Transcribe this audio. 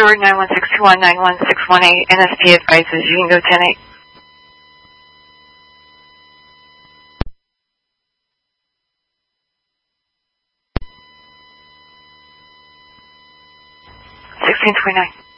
916-219-1618. NSP advises you can go 10-8. 1629.